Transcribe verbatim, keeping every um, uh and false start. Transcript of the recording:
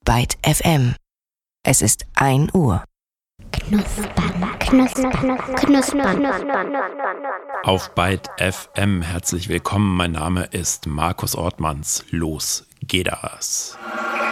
Byte F M. Es ist ein Uhr. Knuspern, knuspern, knuspern. Auf Byte F M herzlich willkommen. Mein Name ist Markus Ortmanns. Los geht das.